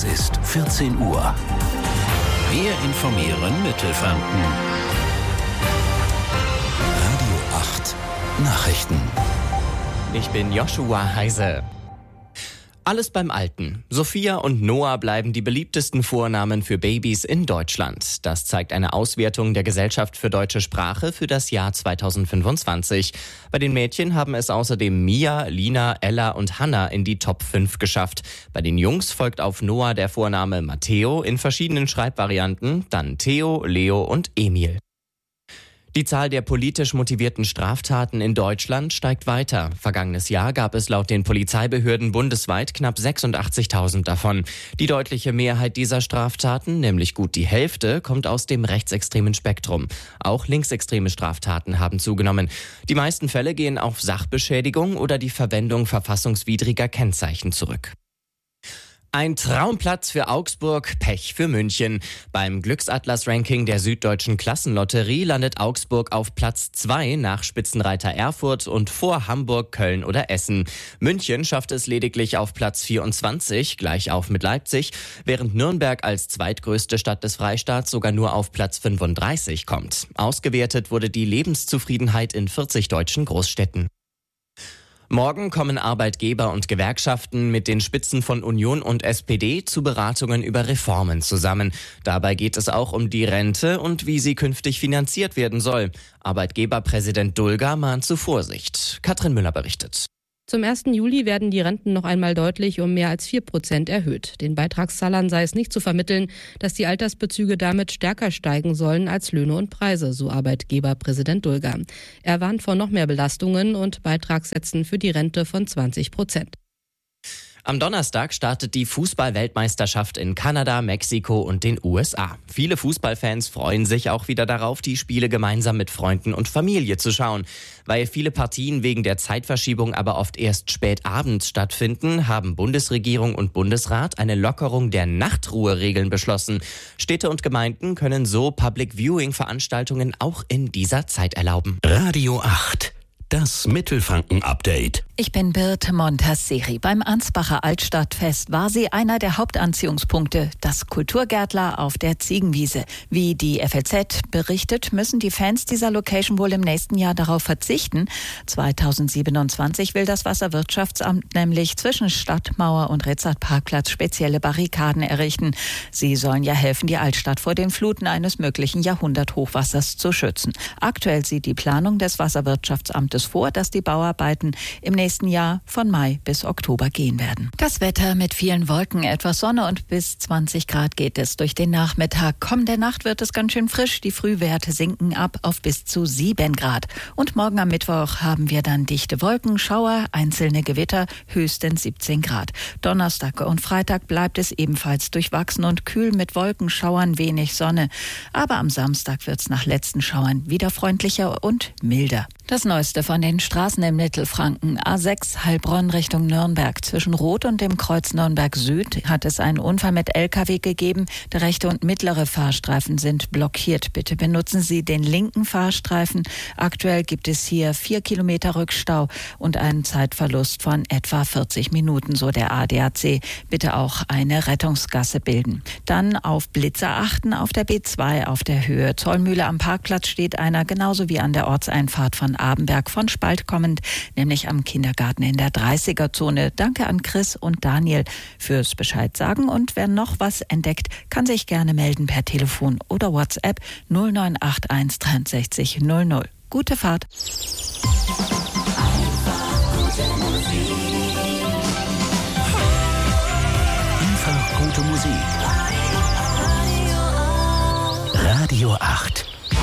Es ist 14 Uhr. Wir informieren Mittelfranken. Radio 8 Nachrichten. Ich bin Joshua Heise. Alles beim Alten. Sophia und Noah bleiben die beliebtesten Vornamen für Babys in Deutschland. Das zeigt eine Auswertung der Gesellschaft für deutsche Sprache für das Jahr 2025. Bei den Mädchen haben es außerdem Mia, Lina, Ella und Hannah in die Top 5 geschafft. Bei den Jungs folgt auf Noah der Vorname Matteo in verschiedenen Schreibvarianten, dann Theo, Leo und Emil. Die Zahl der politisch motivierten Straftaten in Deutschland steigt weiter. Vergangenes Jahr gab es laut den Polizeibehörden bundesweit knapp 86.000 davon. Die deutliche Mehrheit dieser Straftaten, nämlich gut die Hälfte, kommt aus dem rechtsextremen Spektrum. Auch linksextreme Straftaten haben zugenommen. Die meisten Fälle gehen auf Sachbeschädigung oder die Verwendung verfassungswidriger Kennzeichen zurück. Ein Traumplatz für Augsburg, Pech für München. Beim Glücksatlas-Ranking der Süddeutschen Klassenlotterie landet Augsburg auf Platz 2 nach Spitzenreiter Erfurt und vor Hamburg, Köln oder Essen. München schafft es lediglich auf Platz 24, gleich auf mit Leipzig, während Nürnberg als zweitgrößte Stadt des Freistaats sogar nur auf Platz 35 kommt. Ausgewertet wurde die Lebenszufriedenheit in 40 deutschen Großstädten. Morgen kommen Arbeitgeber und Gewerkschaften mit den Spitzen von Union und SPD zu Beratungen über Reformen zusammen. Dabei geht es auch um die Rente und wie sie künftig finanziert werden soll. Arbeitgeberpräsident Dulger mahnt zu Vorsicht. Katrin Müller berichtet. Zum 1. Juli werden die Renten noch einmal deutlich um mehr als 4% erhöht. Den Beitragszahlern sei es nicht zu vermitteln, dass die Altersbezüge damit stärker steigen sollen als Löhne und Preise, so Arbeitgeberpräsident Dulger. Er warnt vor noch mehr Belastungen und Beitragssätzen für die Rente von 20%. Am Donnerstag startet die Fußball-Weltmeisterschaft in Kanada, Mexiko und den USA. Viele Fußballfans freuen sich auch wieder darauf, die Spiele gemeinsam mit Freunden und Familie zu schauen. Weil viele Partien wegen der Zeitverschiebung aber oft erst spät abends stattfinden, haben Bundesregierung und Bundesrat eine Lockerung der Nachtruheregeln beschlossen. Städte und Gemeinden können so Public-Viewing-Veranstaltungen auch in dieser Zeit erlauben. Radio 8. Das Mittelfranken-Update. Ich bin Birte Montasseri. Beim Ansbacher Altstadtfest war sie einer der Hauptanziehungspunkte, das Kulturgärtler auf der Ziegenwiese. Wie die FAZ berichtet, müssen die Fans dieser Location wohl im nächsten Jahr darauf verzichten. 2027 will das Wasserwirtschaftsamt nämlich zwischen Stadtmauer und Ritzert-Parkplatz spezielle Barrikaden errichten. Sie sollen ja helfen, die Altstadt vor den Fluten eines möglichen Jahrhunderthochwassers zu schützen. Aktuell sieht die Planung des Wasserwirtschaftsamtes vor, dass die Bauarbeiten im nächsten Jahr von Mai bis Oktober gehen werden. Das Wetter mit vielen Wolken, etwas Sonne und bis 20 Grad geht es durch den Nachmittag. Kommende Nacht wird es ganz schön frisch. Die Frühwerte sinken ab auf bis zu 7 Grad. Und morgen am Mittwoch haben wir dann dichte Wolken, Schauer, einzelne Gewitter, höchstens 17 Grad. Donnerstag und Freitag bleibt es ebenfalls durchwachsen und kühl mit Wolkenschauern, wenig Sonne. Aber am Samstag wird es nach letzten Schauern wieder freundlicher und milder. Das Neueste von den Straßen in Mittelfranken. A6 Heilbronn Richtung Nürnberg. Zwischen Rot und dem Kreuz Nürnberg Süd hat es einen Unfall mit LKW gegeben. Der rechte und mittlere Fahrstreifen sind blockiert. Bitte benutzen Sie den linken Fahrstreifen. Aktuell gibt es hier 4 Kilometer Rückstau und einen Zeitverlust von etwa 40 Minuten, so der ADAC. Bitte auch eine Rettungsgasse bilden. Dann auf Blitzer achten auf der B2 auf der Höhe Zollmühle am Parkplatz steht einer, genauso wie an der Ortseinfahrt von Abenberg von Spalt kommend, nämlich am Kindergarten in der 30er-Zone. Danke an Chris und Daniel fürs Bescheid sagen. Und wer noch was entdeckt, kann sich gerne melden per Telefon oder WhatsApp 0981 63 00. Gute Fahrt. Einfach gute Musik. Radio 8.